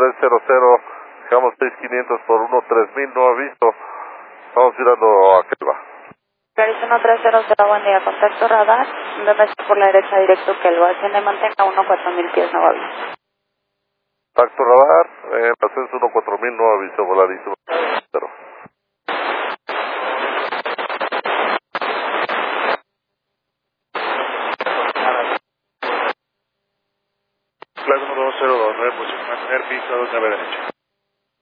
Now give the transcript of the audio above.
1300, dejamos 6500 por 13000, no aviso. Estamos mirando a Kelva. Clarice 1300, buen día, contacto radar, debe ser por la derecha directo Kelva, asciende mantenga 14000 pies, no aviso. Contacto radar, en ascenso 14000, no aviso, volarísimo. Flag 1229, posición mantener pista 2 9 derecha.